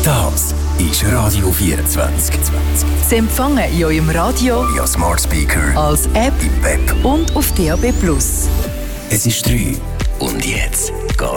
Das ist Radio 24. Sie empfangen in eurem Radio, via Smart Speaker, als App im Web und auf DAB+. Es ist 3 und jetzt geht's